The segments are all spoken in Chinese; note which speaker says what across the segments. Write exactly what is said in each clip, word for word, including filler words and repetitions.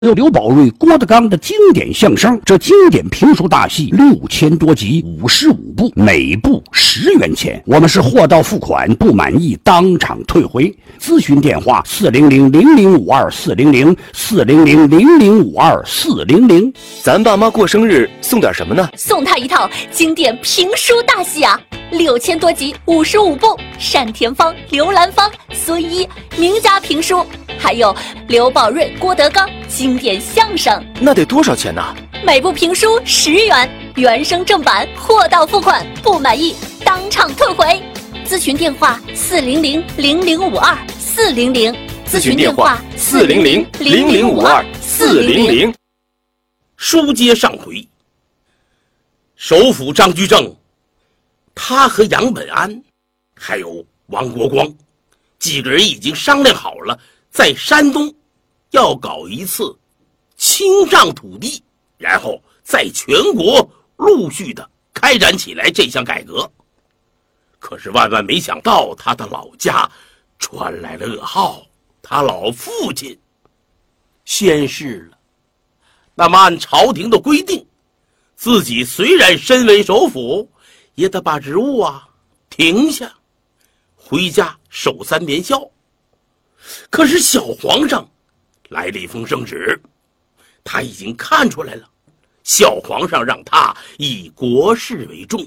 Speaker 1: 有刘宝瑞、郭德纲的经典相声，这经典评书大戏六千多集，五十五部，每部十元钱。我们是货到付款，不满意当场退回。咨询电话：四零零零零五二四零零四零零零零五二四零零。
Speaker 2: 咱爸妈过生日送点什么呢？
Speaker 3: 送他一套经典评书大戏啊，六千多集，五十五部，单田芳、刘兰芳、孙一名家评书。还有刘宝瑞、郭德纲经典相声，
Speaker 2: 那得多少钱呢？
Speaker 3: 每部评书十元，原声正版，货到付款，不满意当场退回。咨询电话：四零零零零五二四零零。
Speaker 2: 咨询电话：四零零零零五二四零零。
Speaker 4: 书接上回，首辅张居正，他和杨本安，还有王国光，几个人已经商量好了。在山东要搞一次清账土地，然后在全国陆续的开展起来这项改革。可是万万没想到，他的老家传来了噩耗，他老父亲仙逝了。那么按朝廷的规定，自己虽然身为首辅，也得把职务啊停下，回家守三年孝。可是小皇上来了一封圣旨，他已经看出来了，小皇上让他以国事为重。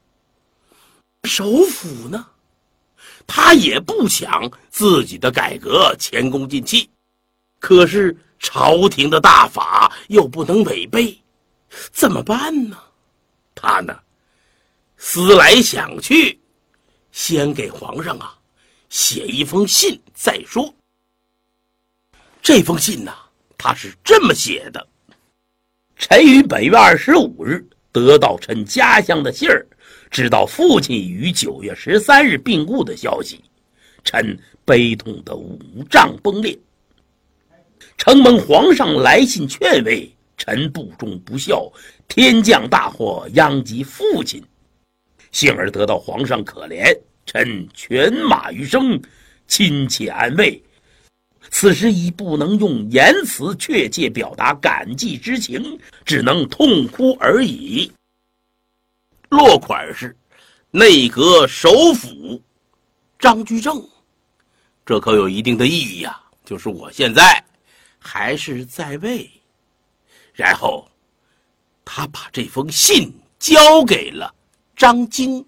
Speaker 4: 首辅呢，他也不想自己的改革前功尽弃，可是朝廷的大法又不能违背，怎么办呢？他呢思来想去，先给皇上啊写一封信再说。这封信呢，他是这么写的：臣于本月二十五日得到臣家乡的信儿，知道父亲已于九月十三日病故的消息，臣悲痛的五脏崩裂。承蒙皇上来信劝慰，臣不忠不孝，天降大祸殃及父亲，幸而得到皇上可怜，臣犬马余生，亲切安慰。此时已不能用言辞确切表达感激之情，只能痛哭而已。落款是内阁首辅张居正，这可有一定的意义啊，就是我现在还是在位。然后他把这封信交给了张经。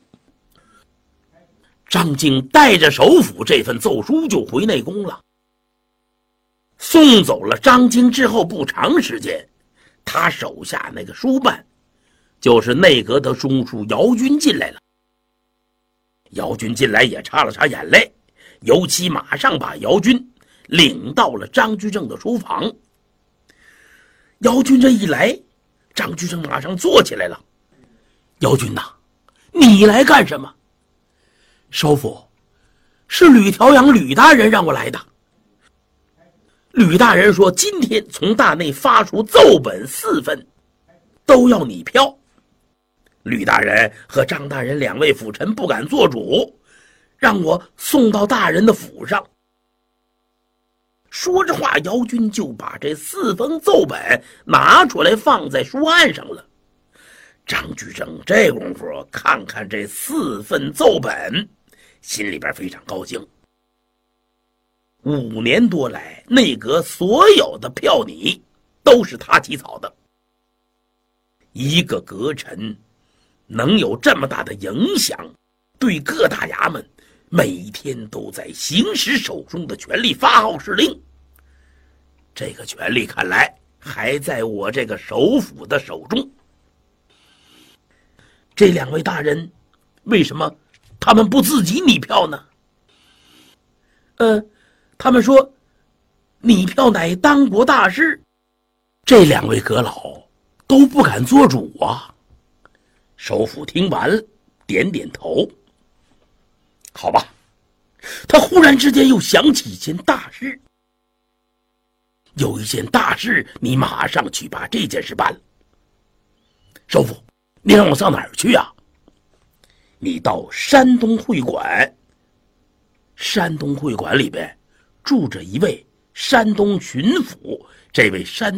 Speaker 4: 张经带着首辅这份奏书就回内宫了。送走了张经之后不长时间，他手下那个书办，就是内阁的中书姚军进来了。姚军进来也擦了擦眼泪，尤其马上把姚军领到了张居正的书房。姚军这一来，张居正马上坐起来了。姚军呐，你来干什么？首辅，是吕调阳吕大人让我来的。吕大人说今天从大内发出奏本四份，都要你票。吕大人和张大人两位辅臣不敢做主，让我送到大人的府上。说着话，姚军就把这四封奏本拿出来放在书案上了。张居正这功夫看看这四份奏本，心里边非常高兴。五年多来，内阁所有的票拟都是他起草的。一个阁臣能有这么大的影响，对各大衙门每天都在行使手中的权力，发号施令。这个权力看来还在我这个首辅的手中。这两位大人为什么他们不自己拟票呢？呃他们说拟票乃当国大事，这两位阁老都不敢做主啊。首辅听完点点头。好吧，他忽然之间又想起一件大事。有一件大事，你马上去把这件事办了。首辅，你让我上哪儿去啊？你到山东会馆。山东会馆里边住着一位山东巡抚这位山